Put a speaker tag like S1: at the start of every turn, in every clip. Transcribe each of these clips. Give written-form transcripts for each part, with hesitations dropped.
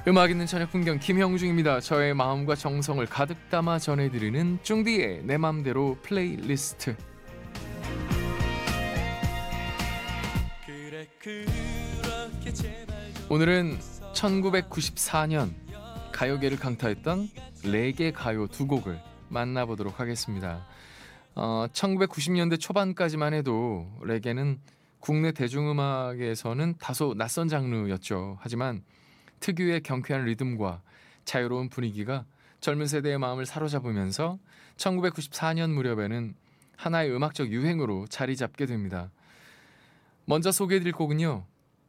S1: 음악 있는 저녁 풍경 김형중입니다. 저의 마음과 정성을 가득 담아 전해드리는 쭝디의 내 맘대로 플레이리스트. 오늘은 1994년 가요계를 강타했던 레게 가요 두 곡을 만나보도록 하겠습니다. 1990년대 초반까지만 해도 레게는 국내 대중음악에서는 다소 낯선 장르였죠. 하지만 특유의 경쾌한 리듬과 자유로운 분위기가 젊은 세대의 마음을 사로잡으면서 1994년 무렵에는 하나의 음악적 유행으로 자리 잡게 됩니다. 먼저 소개해드릴 곡은요,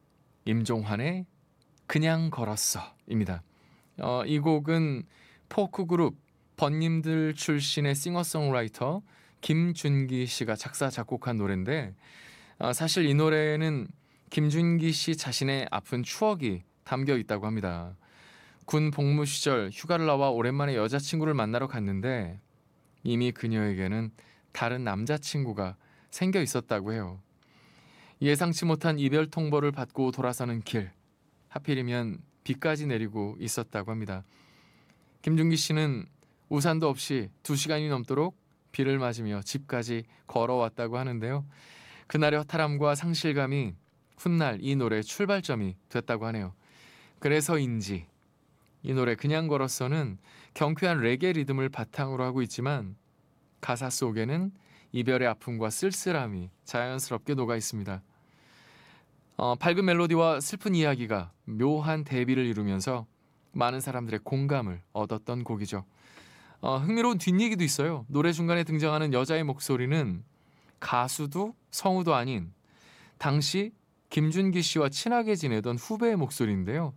S1: 임종환의 그냥 걸었어 입니다. 이 곡은 포크 그룹 번님들 출신의 싱어송라이터 김준기 씨가 작사 작곡한 노래인데, 사실 이 노래는 김준기 씨 자신의 아픈 추억이 담겨 있다고 합니다. 군 복무 시절 휴가를 나와 오랜만에 여자친구를 만나러 갔는데 이미 그녀에게는 다른 남자친구가 생겨 있었다고 해요. 예상치 못한 이별 통보를 받고 돌아서는 길, 하필이면 비까지 내리고 있었다고 합니다. 김준기 씨는 우산도 없이 2시간이 넘도록 비를 맞으며 집까지 걸어왔다고 하는데요. 그날의 허탈함과 상실감이 훗날 이 노래의 출발점이 됐다고 하네요. 그래서인지 이 노래 그냥 걸었어는 경쾌한 레게 리듬을 바탕으로 하고 있지만 가사 속에는 이별의 아픔과 쓸쓸함이 자연스럽게 녹아 있습니다. 밝은 멜로디와 슬픈 이야기가 묘한 대비를 이루면서 많은 사람들의 공감을 얻었던 곡이죠. 흥미로운 뒷얘기도 있어요. 노래 중간에 등장하는 여자의 목소리는 가수도 성우도 아닌 당시 김준기 씨와 친하게 지내던 후배의 목소리인데요.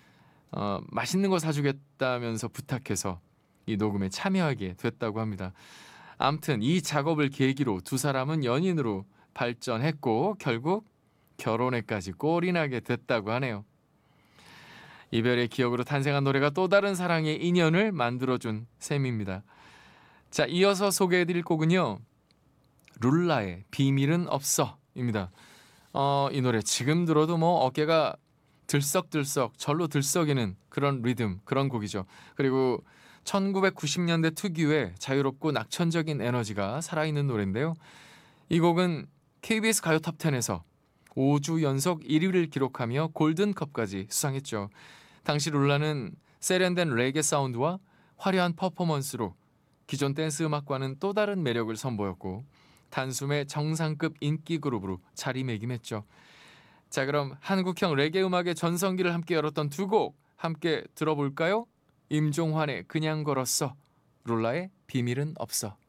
S1: 맛있는 거 사주겠다면서 부탁해서 이 녹음에 참여하게 됐다고 합니다. 아무튼 이 작업을 계기로 두 사람은 연인으로 발전했고 결국 결혼에까지 꼴이 나게 됐다고 하네요. 이별의 기억으로 탄생한 노래가 또 다른 사랑의 인연을 만들어준 셈입니다. 자, 이어서 소개해드릴 곡은요, 룰라의 비밀은 없어 입니다. 이 노래 지금 들어도 뭐 어깨가 들썩들썩 절로 들썩이는 그런 리듬, 그런 곡이죠. 그리고 1990년대 특유의 자유롭고 낙천적인 에너지가 살아있는 노래인데요. 이 곡은 KBS 가요 톱10에서 5주 연속 1위를 기록하며 골든컵까지 수상했죠. 당시 룰라는 세련된 레게 사운드와 화려한 퍼포먼스로 기존 댄스 음악과는 또 다른 매력을 선보였고 단숨에 정상급 인기 그룹으로 자리매김했죠. 자, 그럼 한국형 레게 음악의 전성기를 함께 열었던 두 곡 함께 들어볼까요? 임종환의 그냥 걸었어, 룰라의 비밀은 없어.